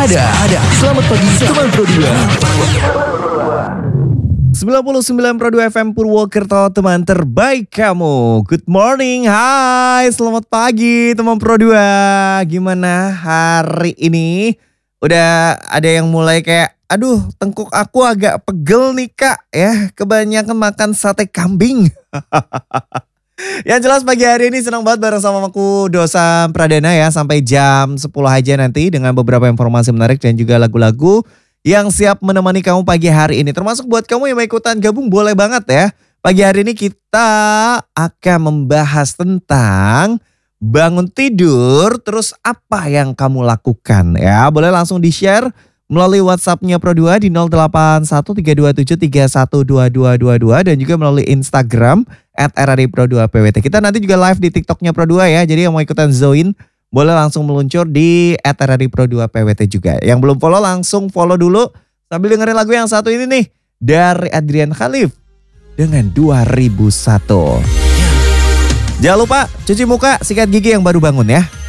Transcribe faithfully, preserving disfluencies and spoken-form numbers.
ada, ada. Selamat pagi teman Pro dua. sembilan puluh sembilan Pro dua F M Purwokerto, teman terbaik kamu. Good morning, hai, selamat pagi teman Pro dua. Gimana hari ini? Udah ada yang mulai kayak, aduh tengkuk aku agak pegel nih kak ya. Kebanyakan makan sate kambing. Yang jelas pagi hari ini senang banget bareng sama aku Dosa Pradana ya. Sampai jam sepuluh aja nanti dengan beberapa informasi menarik dan juga lagu-lagu yang siap menemani kamu pagi hari ini. Termasuk buat kamu yang mau ikutan gabung boleh banget ya. Pagi hari ini kita akan membahas tentang bangun tidur terus apa yang kamu lakukan ya. Boleh langsung di-share melalui WhatsApp-nya Pro dua di nol delapan satu tiga dua tujuh tiga satu dua dua dua dua dan juga melalui Instagram at r a d pro dua p w t. Kita nanti juga live di TikToknya Pro dua ya. Jadi yang mau ikutan join boleh langsung meluncur di at r a d pro dua p w t juga. Yang belum follow langsung follow dulu sambil dengerin lagu yang satu ini nih dari Adrian Khalif dengan dua ribu satu. Jangan lupa cuci muka, sikat gigi yang baru bangun ya.